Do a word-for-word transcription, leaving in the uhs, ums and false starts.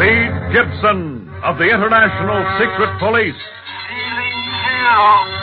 Speed Gibson of the International Secret Police. Feeling chill.